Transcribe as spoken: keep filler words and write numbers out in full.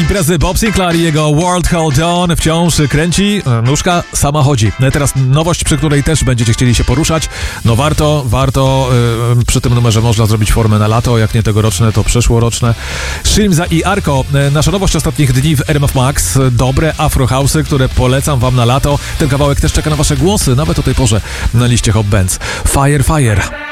imprezy Bob Sinclair i jego World Hold On wciąż kręci, nóżka sama chodzi. Teraz nowość, przy której też będziecie chcieli się poruszać. No warto, warto, yy, przy tym numerze można zrobić formę na lato, jak nie tegoroczne, to przyszłoroczne. Shimza i Arko, yy, nasza nowość ostatnich dni w R M F Max. Dobre afro house'y, które polecam wam na lato. Ten kawałek też czeka na wasze głosy, nawet o tej porze na liście Hot Bands. Fire, Fire.